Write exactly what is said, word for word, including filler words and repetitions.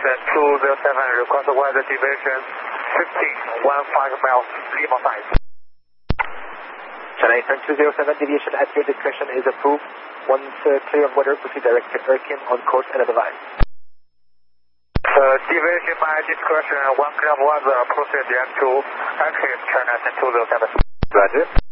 Destination two zero seven, request weather deviation fifteen one five miles, Lima five. Chennai Eastern two zero seven, deviation at your discretion is approved. Once uh, clear of weather, proceed direct to Erkin on course and advise. Uh, deviation by discretion, one clear of weather, proceed direct to Erkin, Chennai Eastern two zero seven. Roger.